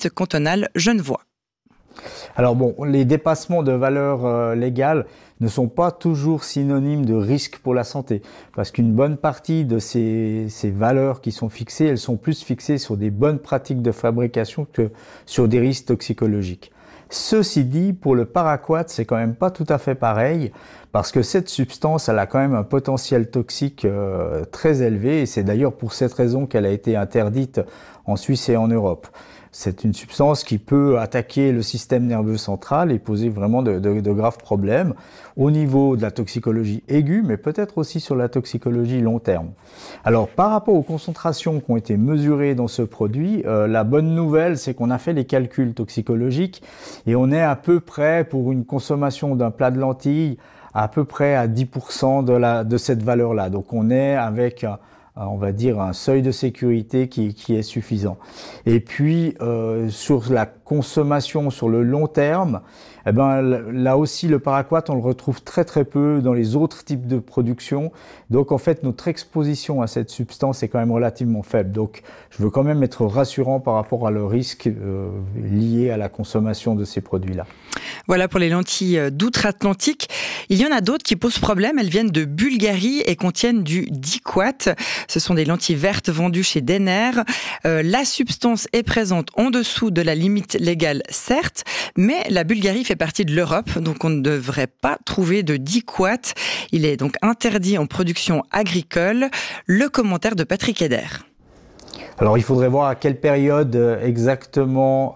chimiste cantonal genevois. Alors bon, les dépassements de valeurs légales ne sont pas toujours synonymes de risque pour la santé, parce qu'une bonne partie de ces valeurs qui sont fixées, elles sont plus fixées sur des bonnes pratiques de fabrication que sur des risques toxicologiques. Ceci dit, pour le paraquat, c'est quand même pas tout à fait pareil, parce que cette substance, elle a quand même un potentiel toxique très élevé, et c'est d'ailleurs pour cette raison qu'elle a été interdite en Suisse et en Europe. C'est une substance qui peut attaquer le système nerveux central et poser vraiment de graves problèmes au niveau de la toxicologie aiguë, mais peut-être aussi sur la toxicologie long terme. Alors, par rapport aux concentrations qui ont été mesurées dans ce produit, la bonne nouvelle, c'est qu'on a fait les calculs toxicologiques et on est à peu près, pour une consommation d'un plat de lentilles, à peu près à 10% de cette valeur-là. Donc, on est avec on va dire un seuil de sécurité qui est suffisant. Et puis sur la consommation sur le long terme, eh ben là aussi le paraquat on le retrouve très très peu dans les autres types de production. Donc en fait notre exposition à cette substance est quand même relativement faible. Donc je veux quand même être rassurant par rapport à le risque lié à la consommation de ces produits-là. Voilà pour les lentilles d'outre-Atlantique. Il y en a d'autres qui posent problème. Elles viennent de Bulgarie et contiennent du diquat. Ce sont des lentilles vertes vendues chez Denner. La substance est présente en dessous de la limite légale, certes, mais la Bulgarie fait partie de l'Europe, donc on ne devrait pas trouver de diquat. Il est donc interdit en production agricole. Le commentaire de Patrick Eder. Alors il faudrait voir à quelle période exactement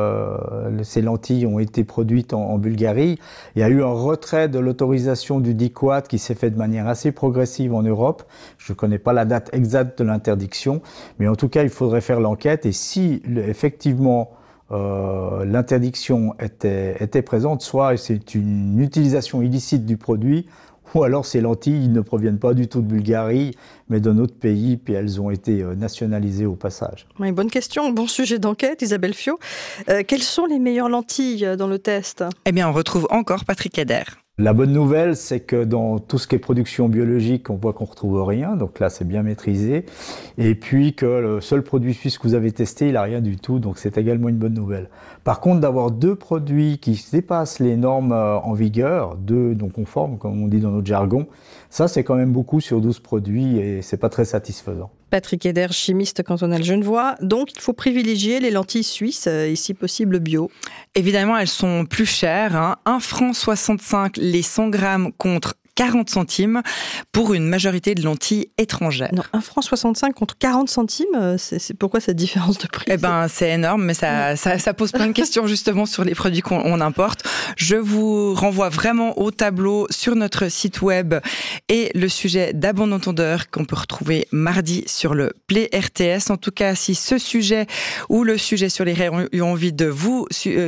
ces lentilles ont été produites en Bulgarie. Il y a eu un retrait de l'autorisation du diquat qui s'est fait de manière assez progressive en Europe. Je ne connais pas la date exacte de l'interdiction, mais en tout cas il faudrait faire l'enquête et si effectivement l'interdiction était présente, soit c'est une utilisation illicite du produit, ou alors ces lentilles ne proviennent pas du tout de Bulgarie, mais d'un autre pays, puis elles ont été nationalisées au passage. Oui, bonne question, bon sujet d'enquête, Isabelle Fiot. Quelles sont les meilleures lentilles dans le test ? Eh bien, on retrouve encore Patrick Eder. La bonne nouvelle, c'est que dans tout ce qui est production biologique, on voit qu'on ne retrouve rien, donc là c'est bien maîtrisé. Et puis que le seul produit suisse que vous avez testé, il n'a rien du tout, donc c'est également une bonne nouvelle. Par contre, d'avoir deux produits qui dépassent les normes en vigueur, deux non conformes, comme on dit dans notre jargon, ça c'est quand même beaucoup sur 12 produits et c'est pas très satisfaisant. Patrick Eder, chimiste cantonal genevois. Donc, il faut privilégier les lentilles suisses et si possible bio. Évidemment, elles sont plus chères. 1,65 franc les 100 grammes contre 40 centimes pour une majorité de lentilles étrangères. Non, 1,65 franc contre 40 centimes, c'est pourquoi cette différence de prix ? Eh ben, c'est énorme, mais ça pose plein de questions justement sur les produits qu'on importe. Je vous renvoie vraiment au tableau sur notre site web et le sujet d'Abondant Entendeur qu'on peut retrouver mardi sur le Play RTS. En tout cas, si ce sujet ou le sujet sur les raies ont eu envie de vous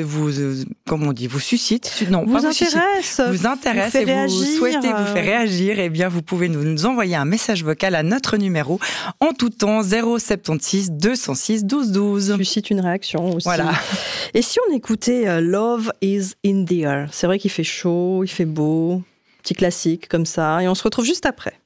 suscite, non, vous pas intéresse, vous intéresse et vous souhaitez vous faire réagir, eh bien, vous pouvez nous envoyer un message vocal à notre numéro en tout temps 076 206 12 12. Suscite une réaction aussi. Voilà. Et si on écoutait Love is in the air ? C'est vrai qu'il fait chaud, il fait beau, petit classique comme ça, et on se retrouve juste après.